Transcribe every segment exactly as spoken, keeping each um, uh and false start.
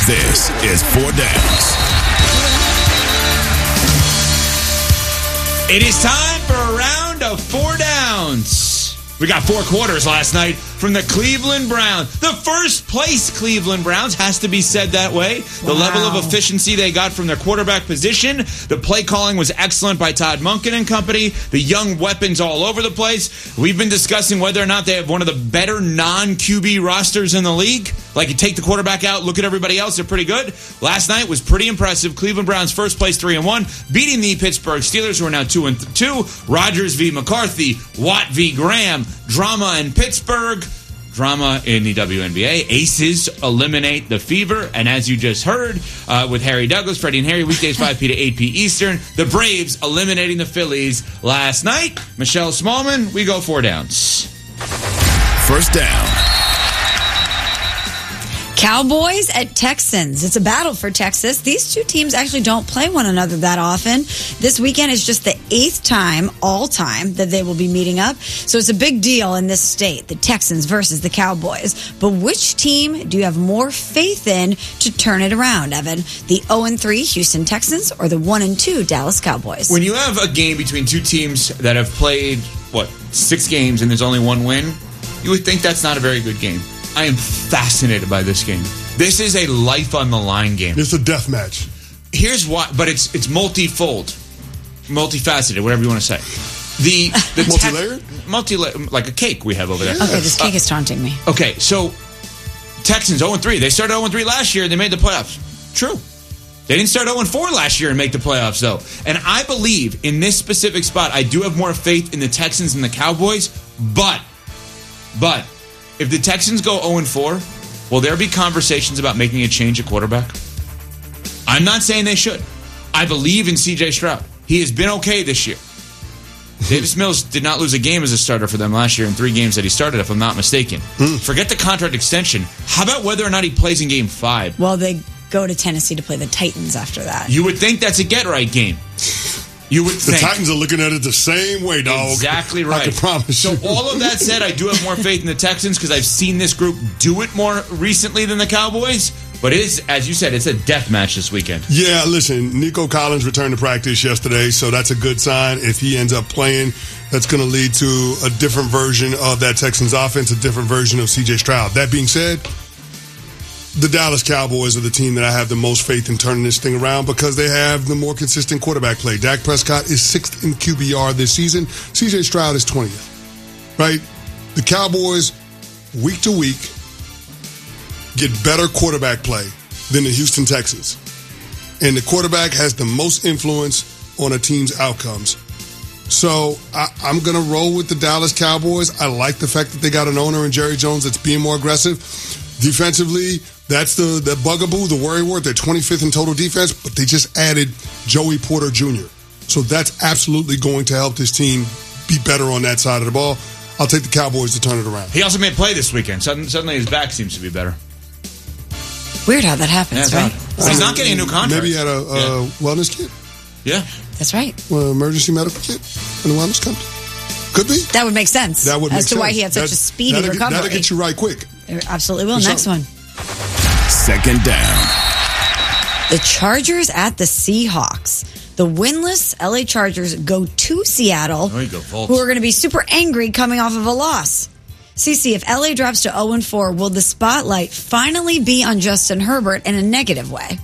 This is Four Downs. It is time for a round of Four Downs. We got four quarters last night from the Cleveland Browns. The first place Cleveland Browns, has to be said that way. The Wow. level of efficiency they got from their quarterback position. The play calling was excellent by Todd Monken and company. The young weapons all over the place. We've been discussing whether or not they have one of the better non-Q B rosters in the league. Like, you take the quarterback out, look at everybody else, they're pretty good. Last night was pretty impressive. Cleveland Browns first place three and one, beating the Pittsburgh Steelers, who are now two and two. Rodgers v. McCarthy, Watt v. Graham, drama in Pittsburgh, drama in the W N B A. Aces eliminate the fever. And as you just heard, uh, with Harry Douglas, Freddie and Harry, weekdays five p to eight p Eastern, the Braves eliminating the Phillies last night. Michelle Smallman, we go four downs. First down. Cowboys at Texans. It's a battle for Texas. These two teams actually don't play one another that often. This weekend is just the eighth time all time that they will be meeting up. So it's a big deal in this state, the Texans versus the Cowboys. But which team do you have more faith in to turn it around, Evan? The oh and three Houston Texans or the one and two Dallas Cowboys? When you have a game between two teams that have played, what, six games and there's only one win, you would think that's not a very good game. I am fascinated by this game. This is a life on the line game. It's a death match. Here's why, but it's it's multifold, multifaceted, whatever you want to say. The, the Multi-layered? Te- multi-layered, like a cake we have over there. Okay, this cake is taunting me. Okay, so Texans oh and three. They started oh and three last year and they made the playoffs. True. They didn't start oh and four last year and make the playoffs, though. And I believe in this specific spot, I do have more faith in the Texans and the Cowboys, but, but, if the Texans go oh and four, will there be conversations about making a change at quarterback? I'm not saying they should. I believe in C J Stroud. He has been okay this year. Davis Mills did not lose a game as a starter for them last year in three games that he started, if I'm not mistaken. Mm. Forget the contract extension. How about whether or not he plays in game five? Well, they go to Tennessee to play the Titans after that. You would think that's a get-right game. You would the think. Titans are looking at it the same way, dog. Exactly right. I can promise so you. all of that said, I do have more faith in the Texans because I've seen this group do it more recently than the Cowboys. But it is, as you said, it's a death match this weekend. Yeah, listen, Nico Collins returned to practice yesterday, so that's a good sign. If he ends up playing, that's going to lead to a different version of that Texans offense, a different version of C J Stroud. That being said, the Dallas Cowboys are the team that I have the most faith in turning this thing around because they have the more consistent quarterback play. Dak Prescott is sixth in Q B R this season. C J Stroud is twentieth. Right? The Cowboys, week to week, get better quarterback play than the Houston Texans. And the quarterback has the most influence on a team's outcomes. So I, I'm going to roll with the Dallas Cowboys. I like the fact that they got an owner in Jerry Jones that's being more aggressive. Defensively, that's the, the bugaboo, the worry word. They're twenty-fifth in total defense, but they just added Joey Porter Junior So that's absolutely going to help this team be better on that side of the ball. I'll take the Cowboys to turn it around. He also made play this weekend. Suddenly, suddenly his back seems to be better. Weird how that happens, yeah, right? Well, he's not getting a new contract. Maybe he had a, a yeah. wellness kit. Yeah. That's right. Well, emergency medical kit and a wellness company. Could be. That would make sense. That would as make to sense. why he had such that, a speedy that'll recovery. Get, that'll get you right quick. It absolutely will. For Next sure. one. Second down. The Chargers at the Seahawks. The winless L A Chargers go to Seattle, There you go, Volts. who are going to be super angry coming off of a loss. Cece, if L A drops to oh and four, will the spotlight finally be on Justin Herbert in a negative way?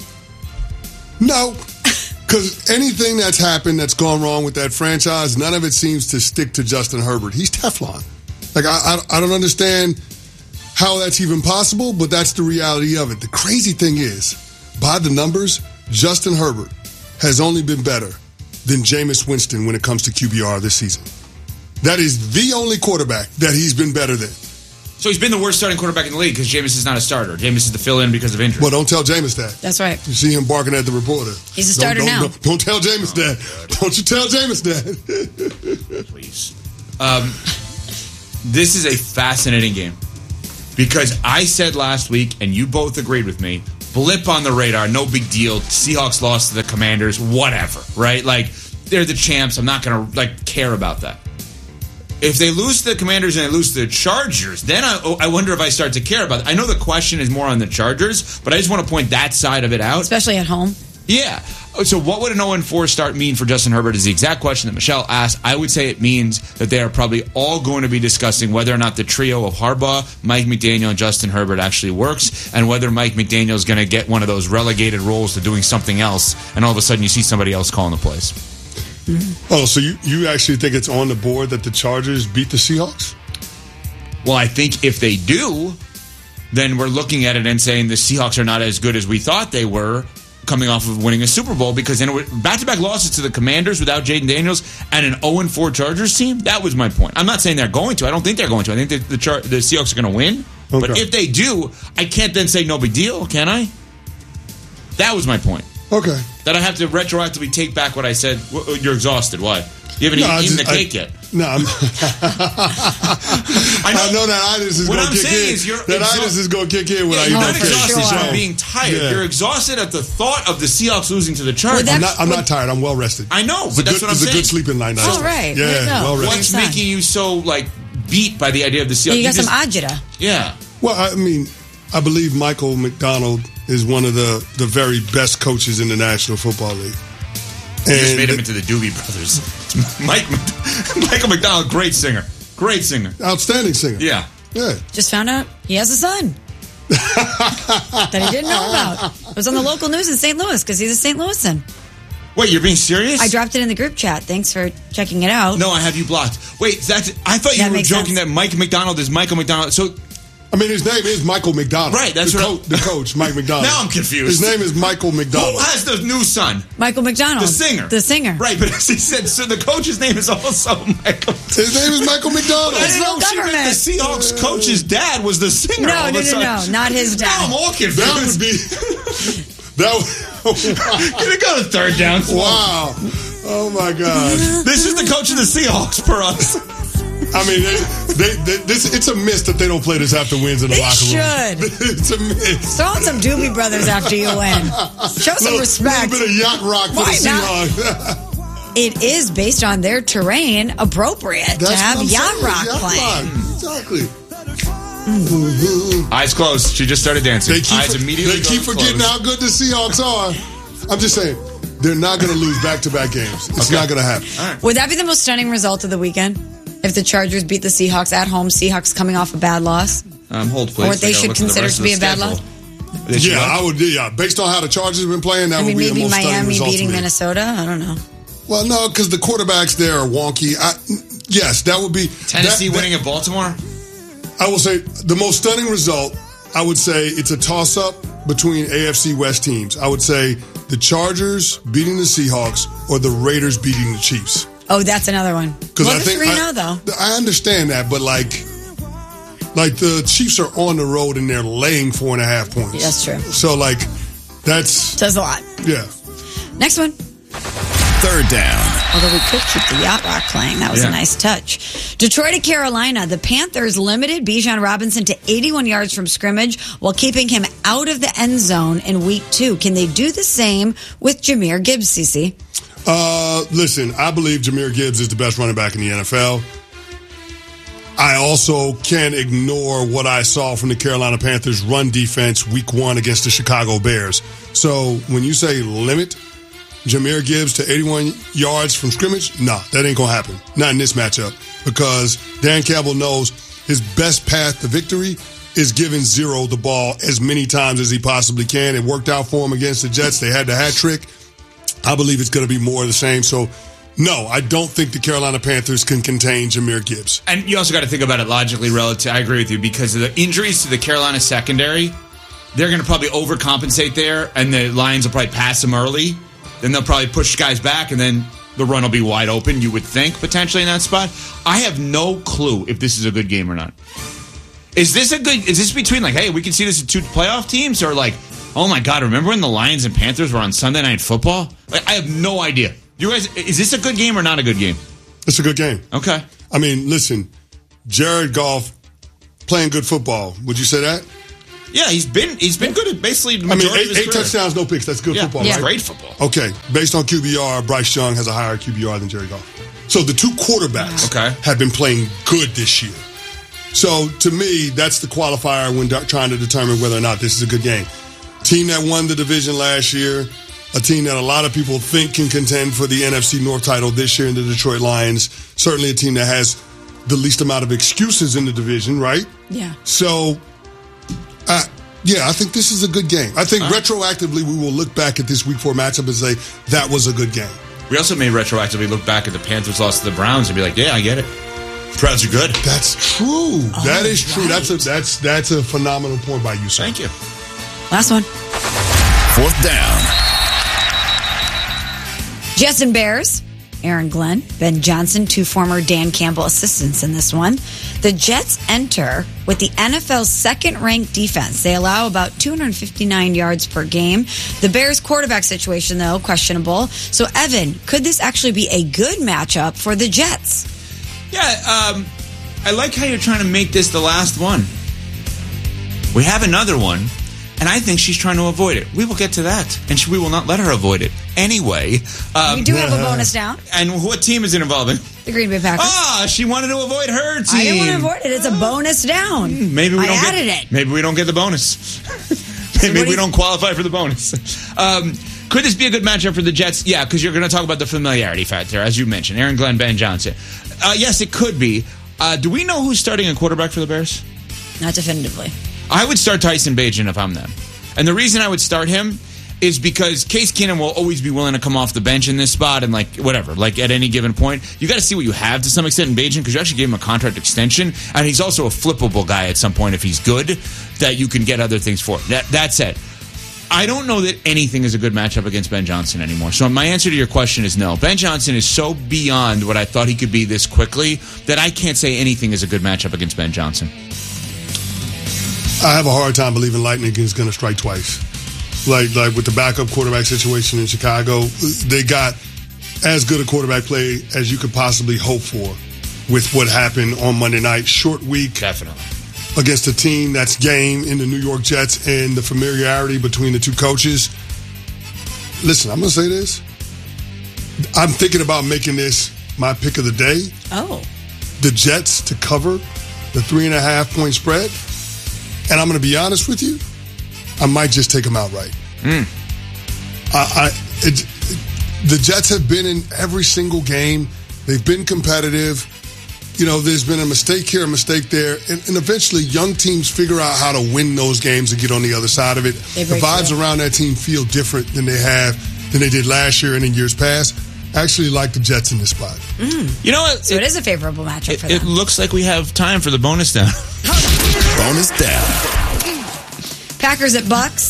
No. Because anything that's happened that's gone wrong with that franchise, none of it seems to stick to Justin Herbert. He's Teflon. Like, I, I, I don't understand how that's even possible, but that's the reality of it. The crazy thing is, by the numbers, Justin Herbert has only been better than Jameis Winston when it comes to Q B R this season. That is the only quarterback that he's been better than. So he's been the worst starting quarterback in the league because Jameis is not a starter. Jameis is the fill-in because of injury. Well, don't tell Jameis that. That's right. You see him barking at the reporter. He's a starter don't, don't, now. Don't, don't tell Jameis oh, that. God. Don't you tell Jameis that. Please. Um, this is a fascinating game because I said last week, and you both agreed with me, blip on the radar, no big deal. Seahawks lost to the Commanders, whatever, right? Like, they're the champs. I'm not going to like care about that. If they lose to the Commanders and they lose to the Chargers, then I, oh, I wonder if I start to care about it. I know the question is more on the Chargers, but I just want to point that side of it out. Especially at home. Yeah. So what would an oh and four start mean for Justin Herbert is the exact question that Michelle asked. I would say it means that they are probably all going to be discussing whether or not the trio of Harbaugh, Mike McDaniel, and Justin Herbert actually works, and whether Mike McDaniel is going to get one of those relegated roles to doing something else, and all of a sudden you see somebody else calling the plays. Mm-hmm. Oh, so you, you actually think it's on the board that the Chargers beat the Seahawks? Well, I think if they do, then we're looking at it and saying the Seahawks are not as good as we thought they were coming off of winning a Super Bowl, because then it back-to-back losses to the Commanders without Jaden Daniels and an oh and four Chargers team, that was my point. I'm not saying they're going to. I don't think they're going to. I think that the, Char- the Seahawks are going to win. Okay. But if they do, I can't then say no big deal, can I? That was my point. Okay. That I have to retroactively take back what I said. You're exhausted. Why? You haven't no, eaten just, the cake I, yet. No, I'm, I, know, I know that itis is going to kick in. Is you're that exha- itis is going to kick in when yeah, I eat you're that not cake. exhausted. Sure. You're being tired. Yeah. You're exhausted at the thought of the Seahawks losing to the Chargers. I'm not, I'm not tired. I'm well rested. I know, it's but that's good, what I'm it's saying. It's a good sleeping night. Oh, right. Yeah, well rested. What's making you so like beat by the idea of the Seahawks? You got you some just, agita. Yeah. Well, I mean, I believe Michael McDonald is one of the, the very best coaches in the National Football League. You just made him into the Doobie Brothers. Mike, Michael McDonald, great singer. Great singer. Outstanding singer. Yeah. Yeah. Just found out he has a son that he didn't know about. It was on the local news in Saint Louis because he's a Saint Louisan. Wait, you're being serious? I dropped it in the group chat. Thanks for checking it out. No, I have you blocked. Wait, that's. I thought you that were joking sense. that Mike McDonald is Michael McDonald. So. I mean, his name is Michael McDonald. Right, that's the, what co- the coach, Mike McDonald. Now I'm confused. His name is Michael McDonald. Who has the new son? Michael McDonald. The singer. The singer. Right, but as he said, so the coach's name is also Michael. His name is Michael McDonald. I didn't know she meant the Seahawks coach's dad was the singer. No, no, no, no, not his dad. Now I'm all confused. That would be... that would... Can it go to third down? Wow. Oh, my God. This is the coach of the Seahawks for us. I mean, they, they, they, this, it's a miss that they don't play this after wins in the They locker should. room. It's a miss. Throw in some Doobie Brothers after you win. Show some little, respect. A little bit of yacht rock for Why the not? Seahawks. It is based on their terrain appropriate That's to have what I'm yacht saying, rock yacht playing. Rock. Exactly. Eyes closed. She just started dancing. They keep, Eyes immediately they keep forgetting closed. how good the Seahawks are. I'm just saying, they're not going to lose back-to-back games. It's Okay. not going to happen. Right. Would that be the most stunning result of the weekend? If the Chargers beat the Seahawks at home, Seahawks coming off a bad loss? Um, hold, please. Or what they I gotta should look at the consider rest to of be the a bad schedule. loss? They should Yeah, what? I would. Yeah, based on how the Chargers have been playing, that I mean, would be the maybe most stunning Miami result beating to me. Minnesota? I don't know. Well, no, because the quarterbacks there are wonky. I, yes, that would be Tennessee that, winning at Baltimore? I will say the most stunning result. I would say it's a toss-up between A F C West teams. I would say the Chargers beating the Seahawks or the Raiders beating the Chiefs. Oh, that's another one. Because Well, I the think three I, oh, though. I understand that, but like, like the Chiefs are on the road and they're laying four and a half points. Yeah, that's true. So like, that's Says a lot. yeah. Next one. Third down. Although we could keep the yacht rock playing. That was Yeah. a nice touch. Detroit to Carolina. The Panthers limited Bijan Robinson to eighty-one yards from scrimmage while keeping him out of the end zone in week two. Can they do the same with Jahmyr Gibbs, Cece? Uh, listen, I believe Jahmyr Gibbs is the best running back in the N F L. I also can't ignore what I saw from the Carolina Panthers run defense week one against the Chicago Bears. So when you say limit Jahmyr Gibbs to eighty-one yards from scrimmage, nah, that ain't going to happen. Not in this matchup. Because Dan Campbell knows his best path to victory is giving Zero the ball as many times as he possibly can. It worked out for him against the Jets. They had the hat trick. I believe it's going to be more of the same. So, no, I don't think the Carolina Panthers can contain Jahmyr Gibbs. And you also got to think about it logically relative. I agree with you because of the injuries to the Carolina secondary. They're going to probably overcompensate there, and the Lions will probably pass them early. Then they'll probably push guys back, and then the run will be wide open, you would think, potentially in that spot. I have no clue if this is a good game or not. Is this a good, is this between like, hey, we can see this as two playoff teams, or like, oh my God, remember when the Lions and Panthers were on Sunday Night Football? Like, I have no idea. You guys, is this a good game or not a good game? It's a good game. Okay. I mean, listen, Jared Goff playing good football. Would you say that? Yeah, he's been he's been good at basically the I mean, majority eight, of his eight career. touchdowns, no picks. That's good Yeah, football, it's right? great football. Okay, based on Q B R, Bryce Young has a higher Q B R than Jared Goff. So the two quarterbacks Okay. have been playing good this year. So to me, that's the qualifier when de- trying to determine whether or not this is a good game. Team that won the division last year, a team that a lot of people think can contend for the N F C North title this year in the Detroit Lions. Certainly a team that has the least amount of excuses in the division, right? Yeah. So, uh, yeah, I think this is a good game. I think All right. retroactively we will look back at this week four matchup and say that was a good game. We also may retroactively look back at the Panthers loss to the Browns and be like, yeah, I get it. Browns are good. That's true. Oh, that is true. right. That's a that's that's a phenomenal point by you, sir. Thank you. Last one. Fourth down. Jets and Bears. Aaron Glenn, Ben Johnson, two former Dan Campbell assistants in this one. The Jets enter with the N F L's second-ranked defense. They allow about two hundred fifty-nine yards per game. The Bears' quarterback situation, though, questionable. So, Evan, could this actually be a good matchup for the Jets? Yeah, um, I like how you're trying to make this the last one. We have another one, and I think she's trying to avoid it. We will get to that, and she, we will not let her avoid it. Anyway. Um, We do have a bonus down. And what team is it involving? The Green Bay Packers. Ah, she wanted to avoid her team. I didn't want to avoid it. It's a bonus down. Maybe we I don't added get, it. Maybe we don't get the bonus. Maybe what do we you- don't qualify for the bonus. Um, could this be a good matchup for the Jets? Yeah, because you're going to talk about the familiarity factor, as you mentioned. Aaron Glenn, Ben Johnson. Uh, yes, it could be. Uh, do we know who's starting a quarterback for the Bears? Not definitively. I would start Tyson Bagent if I'm them. And the reason I would start him is because Case Keenum will always be willing to come off the bench in this spot and, like, whatever, like, at any given point. You got to see what you have to some extent in Bagent because you actually gave him a contract extension, and he's also a flippable guy at some point if he's good that you can get other things for. That, that said, I don't know that anything is a good matchup against Ben Johnson anymore. So my answer to your question is no. Ben Johnson is so beyond what I thought he could be this quickly that I can't say anything is a good matchup against Ben Johnson. I have a hard time believing Lightning is going to strike twice. Like like with the backup quarterback situation in Chicago, they got as good a quarterback play as you could possibly hope for with what happened on Monday night. Short week Definitely. against a team that's game in the New York Jets and the familiarity between the two coaches. Listen, I'm going to say this. I'm thinking about making this my pick of the day. Oh. The Jets to cover the three and a half point spread. And I'm going to be honest with you, I might just take them outright. Mm. I, I, it, it, the Jets have been in every single game. They've been competitive. You know, there's been a mistake here, a mistake there. And, and eventually, young teams figure out how to win those games and get on the other side of it. They The break vibes through. around that team feel different than they have, than they did last year and in years past. I actually like the Jets in this spot. You know what? So it is a favorable matchup It, for it them. looks like we have time for the bonus down. Bonus down. Packers at Bucks.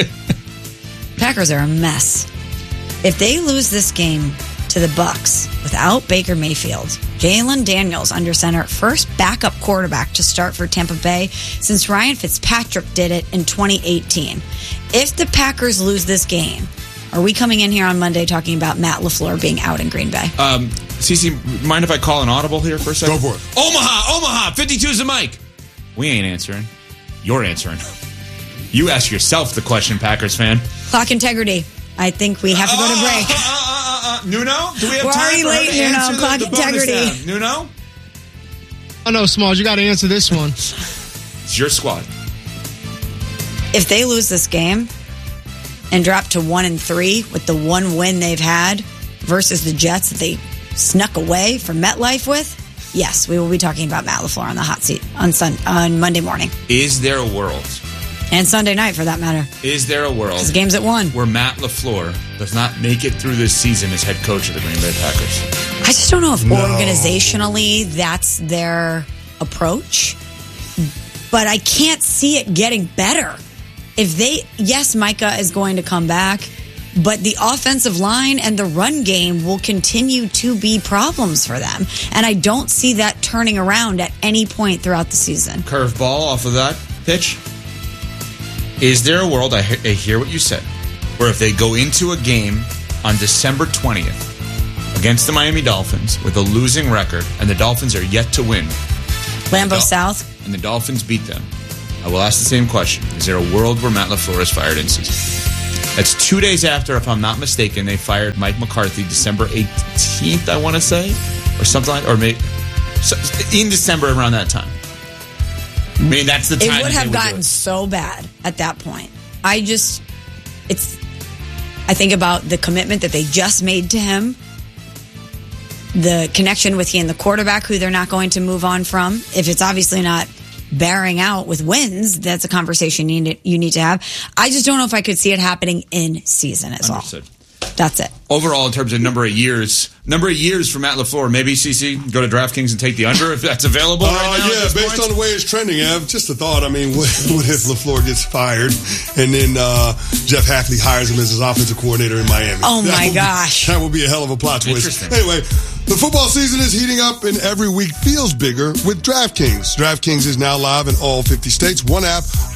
Packers are a mess. If they lose this game to the Bucks without Baker Mayfield, Jalen Daniels under center, first backup quarterback to start for Tampa Bay since Ryan Fitzpatrick did it in twenty eighteen. If the Packers lose this game, are we coming in here on Monday talking about Matt LaFleur being out in Green Bay? Um, Cece, mind if I call an audible here for a second? Go for it. Omaha, Omaha, fifty-two is the mic. We ain't answering. You're answering. You ask yourself the question, Packers fan. Clock integrity. I think we have to go to break. Uh, uh, uh, uh, uh, Nuno, do we have We're time already for her late, to Nuno. answer the- Clock the bonus integrity. down? Nuno, Oh no, Smalls, you got to answer this one. it's your squad. If they lose this game and drop to one and three with the one win they've had versus the Jets that they snuck away from MetLife with, yes, we will be talking about Matt LaFleur on the hot seat on Sun on Monday morning Is there a world? and Sunday night for that matter. Is there a world Because the game's at one. where Matt LaFleur does not make it through this season as head coach of the Green Bay Packers? I just don't know if No. organizationally that's their approach, but I can't see it getting better. If they, yes, Micah is going to come back, but the offensive line and the run game will continue to be problems for them. And I don't see that turning around at any point throughout the season. Curveball off of that pitch. Is there a world, I, he- I hear what you said, where if they go into a game on December twentieth against the Miami Dolphins with a losing record and the Dolphins are yet to win Lambeau Dol- South, and the Dolphins beat them, I will ask the same question. Is there a world where Matt LaFleur is fired in season? That's two days after, if I'm not mistaken, they fired Mike McCarthy December eighteenth, I want to say. or something like, or maybe so, in December around that time. I mean, that's the time It would they have would gotten do it. so bad at that point. I just, it's, I think about the commitment that they just made to him, the connection with he and the quarterback, who they're not going to move on from. If it's obviously not bearing out with wins, that's a conversation you need, you need to have. I just don't know if I could see it happening in season is Understood. all. That's it. Overall, in terms of number of years, number of years for Matt LaFleur, maybe C C go to DraftKings and take the under if that's available Uh, right now. yeah, at this based point. on the way it's trending, Ev, just a thought. I mean, what, what if LaFleur gets fired and then uh, Jeff Hafley hires him as his offensive coordinator in Miami? Oh, That my would be- gosh. That would be a hell of a plot twist. Interesting. Anyway, the football season is heating up and every week feels bigger with DraftKings. DraftKings is now live in all fifty states. One app,